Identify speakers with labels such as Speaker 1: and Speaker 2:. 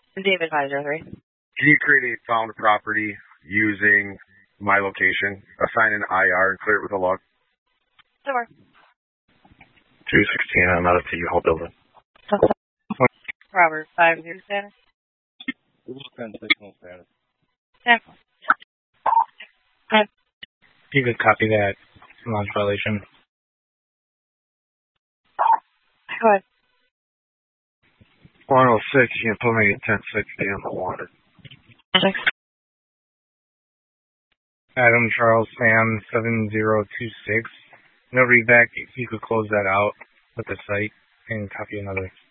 Speaker 1: David Visor 3.
Speaker 2: Can you create a found property using my location, assign an IR, and clear it with a log?
Speaker 1: Sure.
Speaker 3: 216, I'm out of the U-Haul building.
Speaker 1: Robert 50 status.
Speaker 4: 10 signal status.
Speaker 1: Yeah.
Speaker 5: You could copy that launch violation.
Speaker 1: Go ahead.
Speaker 3: 106, you can put me at 1060 on the water.
Speaker 5: Adam Charles Sam 7026. No readback. If you could close that out with the site and copy another.